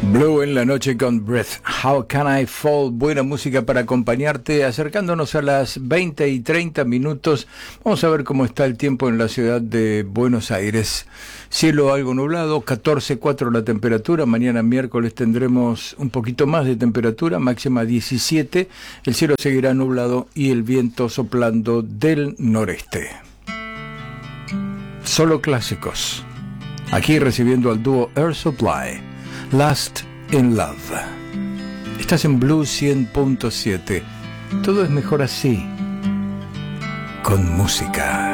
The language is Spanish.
Blue en la noche con Breath. How Can I Fall? Buena música para acompañarte. Acercándonos a las 20:30. Vamos a ver cómo está el tiempo en la ciudad de Buenos Aires. Cielo algo nublado, 14,4 la temperatura. Mañana miércoles tendremos un poquito más de temperatura, máxima 17. El cielo seguirá nublado y el viento soplando del noreste. Solo clásicos. Aquí recibiendo al dúo Air Supply. Last in Love. Estás en Blue 100.7. Todo es mejor así, con música.